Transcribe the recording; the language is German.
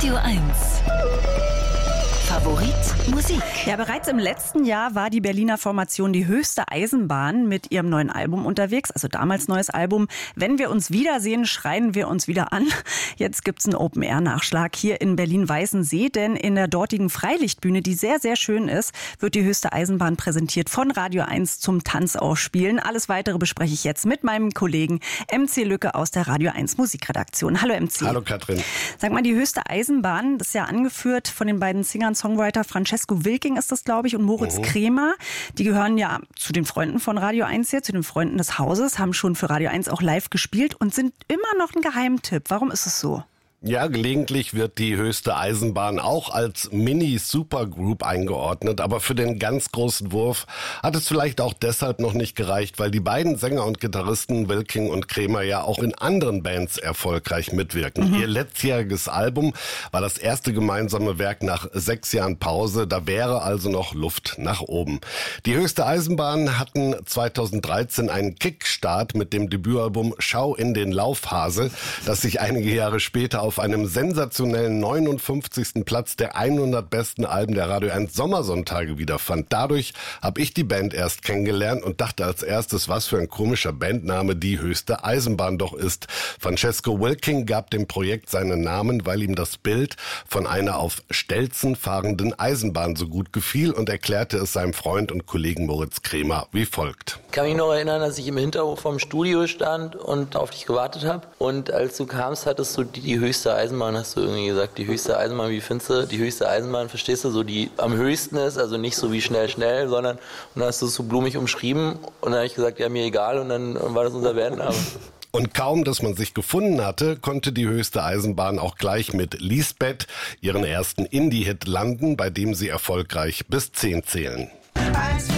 Radio 1. Favorit Musik. Ja, bereits im letzten Jahr war die Berliner Formation Die Höchste Eisenbahn mit ihrem neuen Album unterwegs. Also damals neues Album. Wenn wir uns wiedersehen, schreien wir uns wieder an. Jetzt gibt's einen Open-Air-Nachschlag hier in Berlin-Weißensee. Denn in der dortigen Freilichtbühne, die sehr, sehr schön ist, wird die Höchste Eisenbahn präsentiert von Radio 1 zum Tanzaufspielen. Alles Weitere bespreche ich jetzt mit meinem Kollegen MC Lücke aus der Radio 1 Musikredaktion. Hallo MC. Hallo Katrin. Sag mal, die Höchste Eisenbahn, das ist ja angeführt von den beiden Singern, Songwriter Francesco Wilking ist das, glaube ich, und Moritz Kremer. Die gehören ja zu den Freunden von Radio 1 hier, zu den Freunden des Hauses, haben schon für Radio 1 auch live gespielt und sind immer noch ein Geheimtipp. Warum ist es so? Ja, gelegentlich wird die Höchste Eisenbahn auch als Mini-Supergroup eingeordnet, aber für den ganz großen Wurf hat es vielleicht auch deshalb noch nicht gereicht, weil die beiden Sänger und Gitarristen Wilking und Kremer ja auch in anderen Bands erfolgreich mitwirken. Ihr letztjähriges Album war das erste gemeinsame Werk nach 6 Jahren Pause, da wäre also noch Luft nach oben. Die Höchste Eisenbahn hatten 2013 einen Kickstart mit dem Debütalbum Schau in den Laufhase, das sich einige Jahre später auf einem sensationellen 59. Platz der 100 besten Alben der Radio 1 Sommersonntage wiederfand. Dadurch habe ich die Band erst kennengelernt und dachte als erstes, was für ein komischer Bandname die Höchste Eisenbahn doch ist. Francesco Wilking gab dem Projekt seinen Namen, weil ihm das Bild von einer auf Stelzen fahrenden Eisenbahn so gut gefiel und erklärte es seinem Freund und Kollegen Moritz Kremer wie folgt. Ich kann mich noch erinnern, dass ich im Hinterhof vom Studio stand und auf dich gewartet habe. Und als du kamst, hattest du die höchste Eisenbahn, hast du irgendwie gesagt. Die höchste Eisenbahn, wie findest du? Die höchste Eisenbahn, verstehst du, so die am höchsten ist, also nicht so wie schnell, sondern, und dann hast du es so blumig umschrieben und dann habe ich gesagt, ja, mir egal, und dann war das unser Bandname. Und kaum, dass man sich gefunden hatte, konnte die Höchste Eisenbahn auch gleich mit Lisbeth ihren ersten Indie-Hit landen, bei dem sie erfolgreich bis 10 zählen. 1,